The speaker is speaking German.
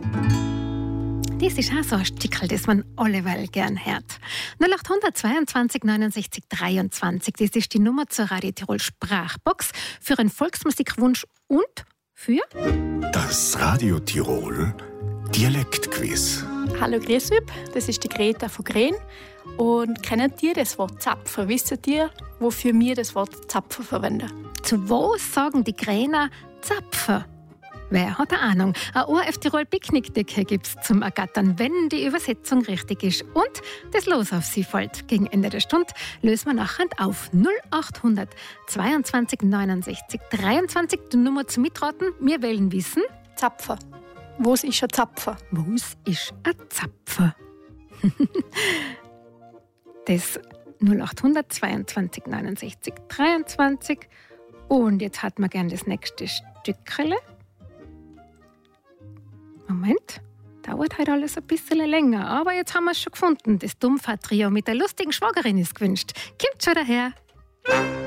Das ist auch so ein Stickerl, das man alleweil gern hört. 0822 69 23, das ist die Nummer zur Radio Tirol Sprachbox für einen Volksmusikwunsch und für das Radio Tirol Dialektquiz. Hallo, grüß euch, das ist die Greta von Gren. Und kennt ihr das Wort Zapfen? Wisst ihr, wofür wir das Wort Zapfen verwenden? Zu was sagen die Grener Zapfen? Wer hat eine Ahnung? Eine ORF Tirol Picknickdecke gibt's zum Ergattern, wenn die Übersetzung richtig ist und das Los auf sie fällt. Gegen Ende der Stunde lösen wir nachher auf 0800 22 69 23 die Nummer zum Mitraten. Wir wollen wissen: Zapfen. Was ist ein Zapfen? Was ist ein Zapfen? Das 0800 22 69 23. Und jetzt hat man gern das nächste Stückchen. Moment, dauert halt alles ein bisschen länger. Aber jetzt haben wir es schon gefunden. Das Dummfahrt-Trio mit der lustigen Schwagerin ist gewünscht. Kommt schon daher.